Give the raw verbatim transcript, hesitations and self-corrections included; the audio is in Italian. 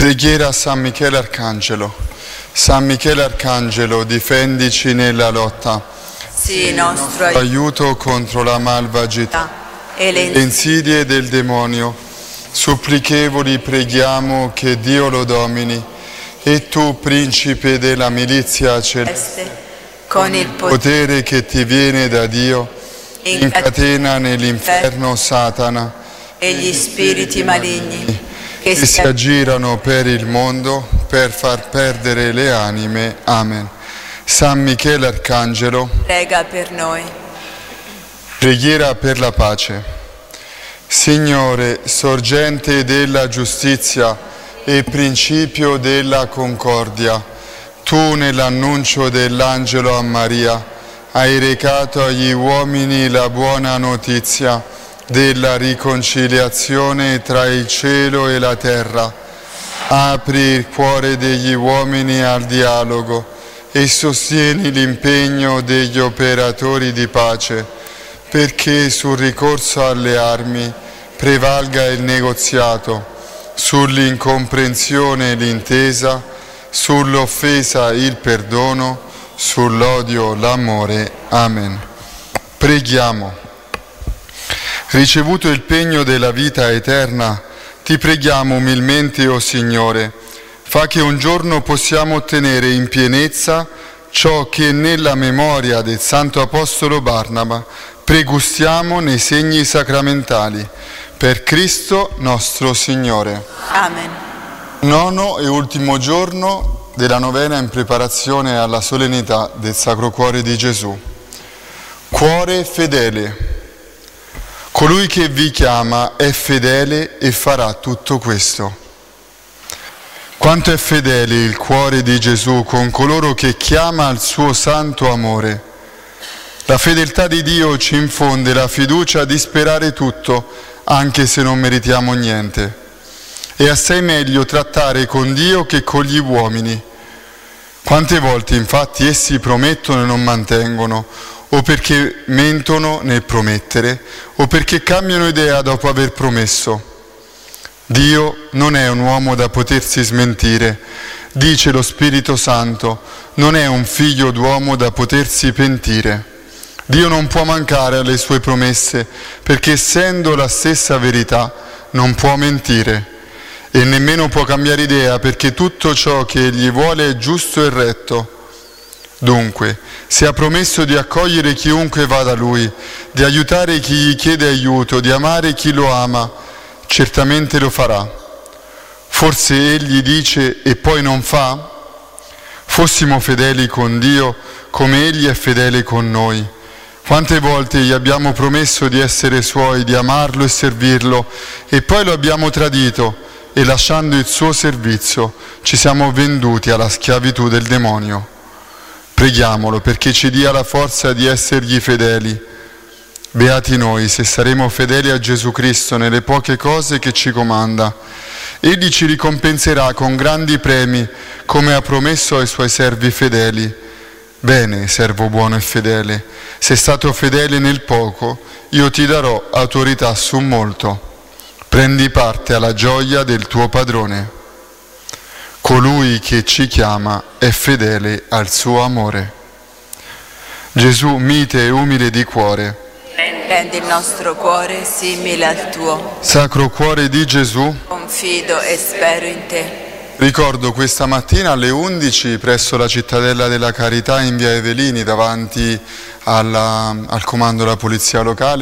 Preghiera a San Michele Arcangelo. San Michele Arcangelo, difendici nella lotta. Sii nostro Aiuto contro la malvagità e le le insidie del demonio. Supplichevoli preghiamo che Dio lo domini. E tu, principe della milizia celeste, celeste, con il potere potere che ti viene da Dio, incatena nell'inferno Satana e gli spiriti maligni che che si si aggirano per il mondo per far perdere le anime. Amen. San Michele Arcangelo, prega per noi. preghiera per la pace. Signore, sorgente della giustizia e principio della concordia, tu nell'annuncio dell'angelo a Maria hai recato agli uomini la buona notizia della riconciliazione tra il cielo e la terra. Apri il cuore degli uomini al dialogo e sostieni l'impegno degli operatori di pace, perché sul ricorso alle armi prevalga il negoziato, sull'incomprensione l'intesa, sull'offesa il perdono, sull'odio l'amore. Amen. Preghiamo. Ricevuto il pegno della vita eterna, ti preghiamo umilmente, o Signore, fa che un giorno possiamo ottenere in pienezza ciò che nella memoria del Santo Apostolo Barnaba pregustiamo nei segni sacramentali. Per Cristo nostro Signore. Amen. Nono e ultimo giorno della novena in preparazione alla solennità del Sacro Cuore di Gesù. Cuore fedele. Colui che vi chiama è fedele e farà tutto questo. Quanto è fedele il cuore di Gesù con coloro che chiama al suo santo amore. La fedeltà di Dio ci infonde la fiducia di sperare tutto, anche se non meritiamo niente. È assai meglio trattare con Dio che con gli uomini. Quante volte infatti essi promettono e non mantengono, o perché mentono nel promettere, o perché cambiano idea dopo aver promesso. Dio non è un uomo da potersi smentire, dice lo Spirito Santo, non è un figlio d'uomo da potersi pentire. Dio non può mancare alle sue promesse, perché essendo la stessa verità non può mentire e nemmeno può cambiare idea, perché tutto ciò che egli vuole è giusto e retto. Dunque, se ha promesso di accogliere chiunque va da lui, di aiutare chi gli chiede aiuto, di amare chi lo ama, certamente lo farà. Forse egli dice e poi non fa? Fossimo fedeli con Dio come egli è fedele con noi. Quante volte gli abbiamo promesso di essere suoi, di amarlo e servirlo, e poi lo abbiamo tradito e lasciando il suo servizio ci siamo venduti alla schiavitù del demonio. Preghiamolo perché ci dia la forza di essergli fedeli. Beati noi se saremo fedeli a Gesù Cristo nelle poche cose che ci comanda. Egli ci ricompenserà con grandi premi, come ha promesso ai suoi servi fedeli. Bene, servo buono e fedele, sei stato fedele nel poco, io ti darò autorità su molto. Prendi parte alla gioia del tuo padrone. Colui che ci chiama è fedele al suo amore. Gesù, mite e umile di cuore, Rendi il nostro cuore simile al tuo. Sacro Cuore di Gesù, Confido e spero in te. ricordo questa mattina alle undici presso la Cittadella della Carità in via Evelini davanti alla, al comando della Polizia Locale